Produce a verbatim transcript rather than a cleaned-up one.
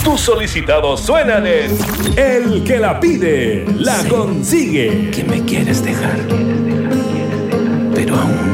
Tus solicitados suenan en El que la pide, la Sé consigue. que me quieres dejar, pero aún